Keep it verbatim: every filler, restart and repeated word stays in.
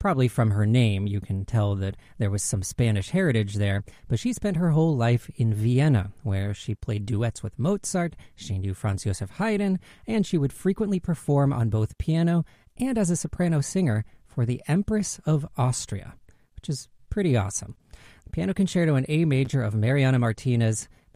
Probably from her name, you can tell that there was some Spanish heritage there, but she spent her whole life in Vienna, where she played duets with Mozart, she knew Franz Joseph Haydn, and she would frequently perform on both piano and as a soprano singer for the Empress of Austria, which is pretty awesome. The Piano Concerto in A Major of Mariana Martinez